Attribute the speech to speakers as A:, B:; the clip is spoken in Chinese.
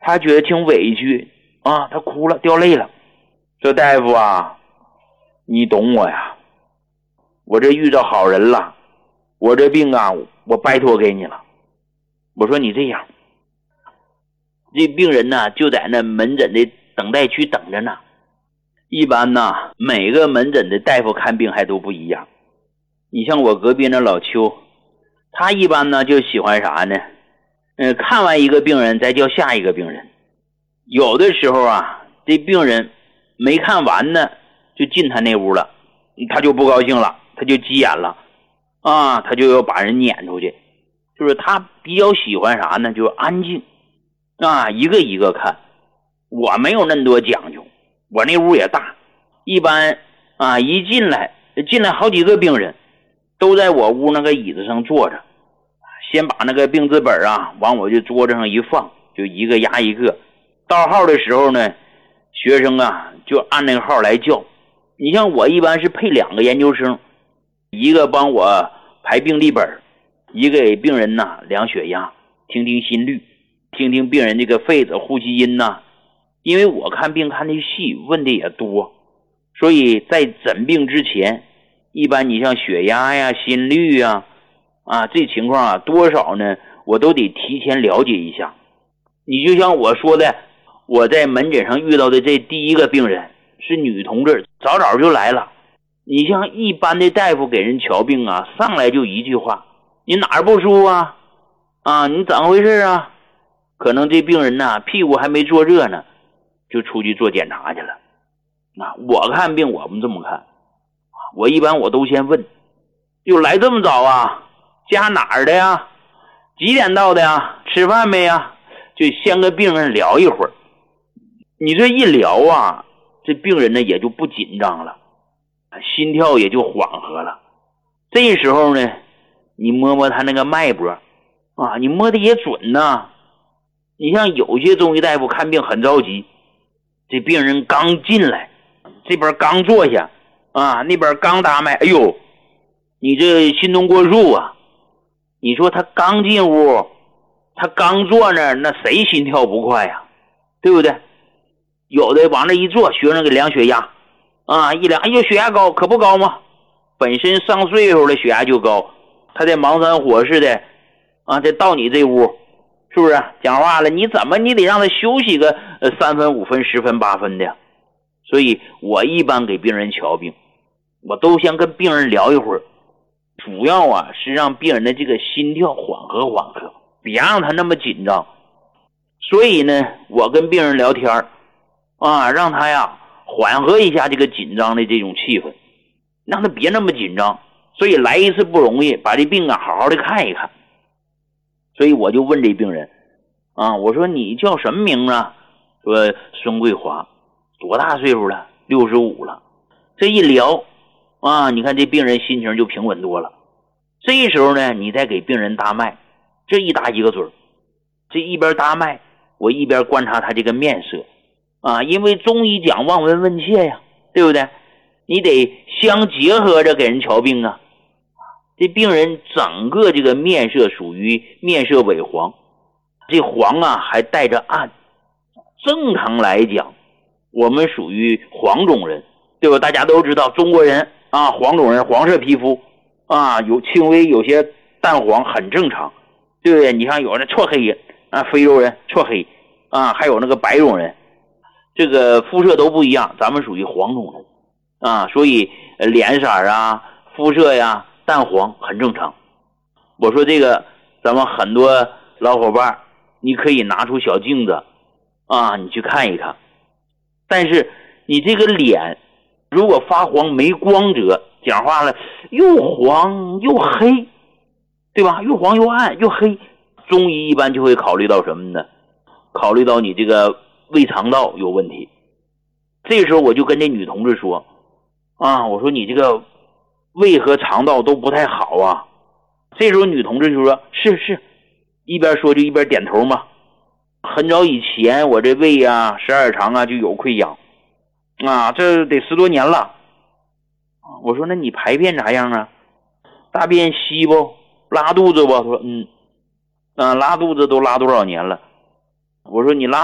A: 他觉得挺委屈啊，他哭了，掉泪了。说大夫啊，你懂我呀，我这遇到好人了，我这病啊，我拜托给你了。我说你这样，这病人呢就在那门诊的等待区等着呢。一般呢，每个门诊的大夫看病还都不一样。你像我隔壁那老邱，他一般呢就喜欢啥呢？看完一个病人再叫下一个病人。有的时候啊，这病人没看完呢，就进他那屋了，他就不高兴了，他就急眼了啊，他就要把人撵出去。就是他比较喜欢啥呢？就是安静啊，一个一个看。我没有那么多讲究，我那屋也大，一般啊一进来好几个病人，都在我屋那个椅子上坐着，先把那个病字本啊往我这桌子上一放，就一个压一个。到号的时候呢，学生啊就按那个号来叫。你像我一般是配2个研究生，一个帮我排病历本，一个给病人呐量血压，听听心率，听听病人这个肺子呼吸音呐。因为我看病看的细，问的也多，所以在诊病之前，一般你像血压呀、心率呀，这情况啊多少呢，我都得提前了解一下。你就像我说的，我在门诊上遇到的这第一个病人是女同志，早早就来了。你像一般的大夫给人瞧病啊，上来就一句话，你哪儿不舒服啊？你怎么回事啊？可能这病人呢屁股还没坐热呢，就出去做检查去了。我看病我们这么看，我一般我都先问，又来这么早啊？家哪儿的呀？几点到的呀？吃饭没呀？就先跟病人聊一会儿。你这一聊啊，这病人呢也就不紧张了，心跳也就缓和了。这时候呢，你摸摸他那个脉搏啊，你摸的也准呐。你像有些中医大夫看病很着急，这病人刚进来，这边刚坐下啊，那边刚搭脉，哎呦，你这心动过速啊！你说他刚进屋，他刚坐那儿，那谁心跳不快呀？对不对？有的往那一坐，学生给量血压啊，一量，哎呦，血压高，可不高吗？本身上岁数了，血压就高，他在忙山火似的啊，再到你这屋，是不是讲话了？你得让他休息个3分、5分、10分、8分的呀。所以我一般给病人瞧病，我都先跟病人聊一会儿，主要啊是让病人的这个心跳缓和缓和，别让他那么紧张。所以呢，我跟病人聊天啊，让他呀缓和一下这个紧张的这种气氛，让他别那么紧张。所以来一次不容易，把这病啊好好的看一看。所以我就问这病人啊，我说你叫什么名啊？说孙桂华，多大岁数了？65了。这一聊啊，你看这病人心情就平稳多了。这时候呢，你再给病人搭脉，这一搭一个准儿。这一边搭脉，我一边观察他这个面色啊，因为中医讲望闻问切呀，对不对？你得相结合着给人瞧病啊。这病人整个这个面色属于面色萎黄，这黄啊还带着暗。正常来讲，我们属于黄种人，对吧？大家都知道中国人啊，黄种人，黄色皮肤啊，有轻微有些淡黄很正常，对不对？你看有的错黑啊，非洲人错黑啊，还有那个白种人，这个肤色都不一样，咱们属于黄种人啊，所以脸色啊、肤色呀淡黄很正常。我说这个咱们很多老伙伴，你可以拿出小镜子啊，你去看一看。但是你这个脸如果发黄没光泽，讲话了又黄又黑，对吧？又黄又暗又黑，中医一般就会考虑到什么呢？考虑到你这个胃肠道有问题。这时候我就跟这女同志说啊，我说你这个胃和肠道都不太好啊。这时候女同志就说是，一边说就一边点头嘛。很早以前我这胃啊、十二肠啊就有溃疡啊，这得10多年了。我说那你排便咋样啊？大便稀不？拉肚子不？他说拉肚子都拉多少年了？我说你拉